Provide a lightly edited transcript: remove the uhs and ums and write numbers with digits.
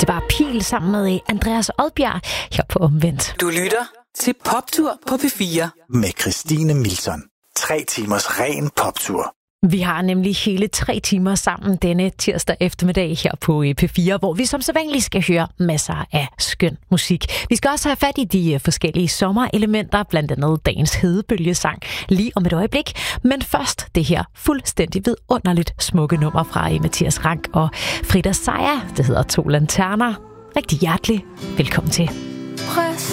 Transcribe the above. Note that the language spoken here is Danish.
var Pil sammen med Andreas Odbjerg her på Omvendt. Du lytter til Poptur på P4 med Christine Milton. 3 timers ren poptur. Vi har nemlig hele 3 timer sammen denne tirsdag eftermiddag her på P4, hvor vi som sædvanligt skal høre masser af skøn musik. Vi skal også have fat i de forskellige sommerelementer, blandt andet dagens hedebølgesang lige om et øjeblik. Men først det her fuldstændig vidunderligt smukke nummer fra Mathias Rank og Frida Seier. Det hedder 2 Lanterner. Rigtig hjertelig velkommen til.